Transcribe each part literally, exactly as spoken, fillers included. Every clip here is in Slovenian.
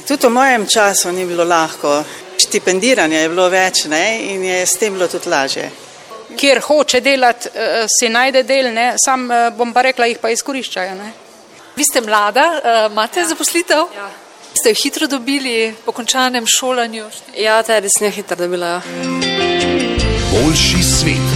Tudi v mojem času ni bilo lahko. Štipendiranje je bilo več, ne? In je s tem bilo tudi lažje. Kjer hoče delati, si najde del, ne? Sam bom pa rekla, jih pa izkoriščajo. Ne? Vi ste mlada, imate zaposlitev? Ja. Ste jo hitro dobili po končanem šolanju? Ja, tedy sem jo hitro dobila. Boljši svet.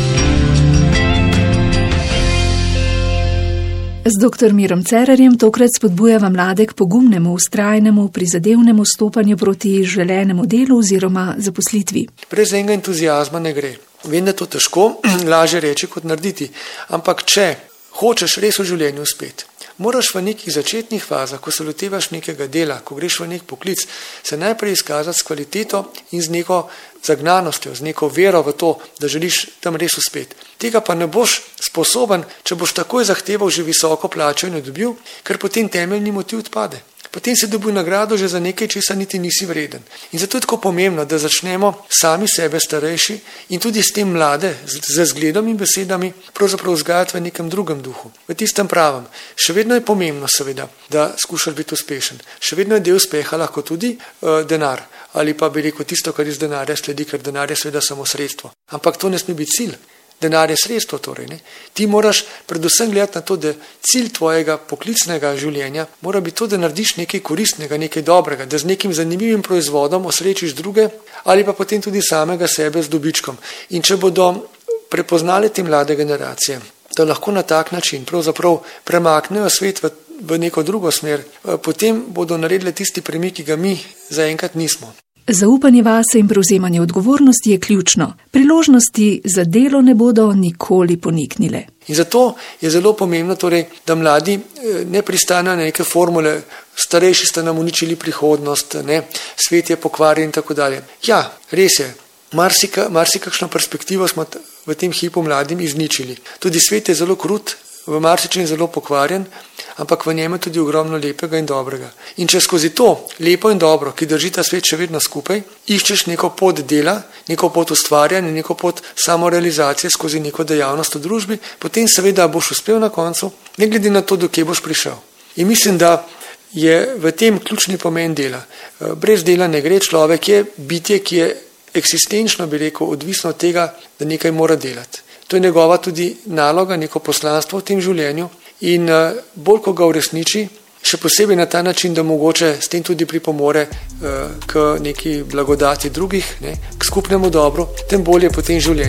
Z doktor Mirom Cerarjem tokrat spodbujava mlade k pogumnemu, vztrajnemu, prizadevnemu stopanju proti želenemu delu oziroma zaposlitvi. Brez enega entuziazma ne gre. Vem, da je to težko, lažje reči kot narediti, ampak če hočeš res v življenju uspeti, moraš v nekih začetnih fazah, ko se lotevaš nekega dela, ko greš v nek poklic, se najprej izkazati s kvaliteto in z neko zagnanostjo, z neko vero v to, da želiš tam res uspeti. Tega pa ne boš sposoben, če boš takoj zahteval že visoko plačo in jo dobil, ker potem temeljni motiv odpade. Potem si dobil nagrado že za nekaj, česa niti nisi vreden. In zato je tako pomembno, da začnemo sami sebe starejši in tudi s tem mlade, z zgledom in besedami, pravzaprav vzgajati v nekem drugem duhu, v tistem pravem. Še vedno je pomembno, seveda, da skušaš biti uspešen. Še vedno je del uspeha lahko tudi uh, denar, ali pa bi rekel tisto, kar iz denarja sledi, ker denar je seveda samo sredstvo. Ampak to ne sme biti cilj. Denar je sredstvo torej. Ne? Ti moraš predvsem gledati na to, da cilj tvojega poklicnega življenja mora biti to, da narediš nekaj koristnega, nekaj dobrega, da z nekim zanimivim proizvodom osrečiš druge ali pa potem tudi samega sebe z dobičkom. In če bodo prepoznali te mlade generacije, da lahko na tak način pravzaprav premaknejo svet v, v neko drugo smer, potem bodo naredili tisti premik, ki ga mi zaenkrat nismo. Zaupanje vase in prevzemanje odgovornosti je ključno. Priložnosti za delo ne bodo nikoli poniknile. In zato je zelo pomembno, torej, da mladi ne pristanejo na neke formule, starejši ste nam uničili prihodnost, ne, svet je pokvarjen in tako dalje. Ja, res je, marsika, marsikakšno perspektivo smo v tem hipu mladim izničili. Tudi svet je zelo krut, v marsičem zelo pokvarjen, ampak v njem je tudi ogromno lepega in dobrega. In če skozi to lepo in dobro, ki drži ta svet še vedno skupaj, iščeš neko pot dela, neko pot ustvarjanja, neko pot samorealizacije skozi neko dejavnost v družbi, potem seveda boš uspel na koncu, ne glede na to, do kje boš prišel. In mislim, da je v tem ključni pomen dela. Brez dela ne gre, človek je bitje, ki je eksistenčno, bi rekel, odvisno od tega, da nekaj mora delati. To je njegova tudi naloga, neko poslanstvo v tem življenju in bolj, ko ga uresniči, še posebej na ta način, da mogoče s tem tudi pripomore k neki blagodati drugih, ne, k skupnemu dobru, tem bolje potem življenje.